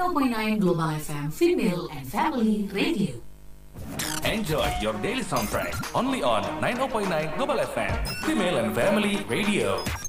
90.9 Global FM, Female and Family Radio. Enjoy your daily soundtrack only on 90.9 Global FM, Female and Family Radio.